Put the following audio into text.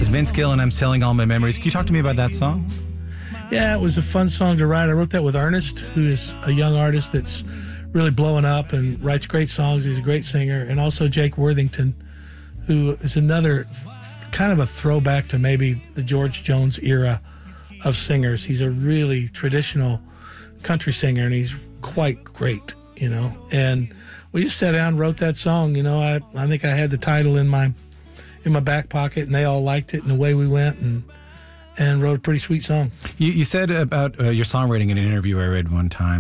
It's Vince Gill and I'm Selling All My Memories. Can you talk to me about that song? Yeah, it was a fun song to write. I wrote that with Ernest, who is a young artist that's really blowing up and writes great songs. He's a great singer. And also Jake Worthington, who is another kind of a throwback to maybe the George Jones era of singers. He's a really traditional country singer, and he's quite great, you know. And we just sat down and wrote that song. You know, I think I had the title in my back pocket, and they all liked it, and away we went and wrote a pretty sweet song. You said about your songwriting in an interview I read one time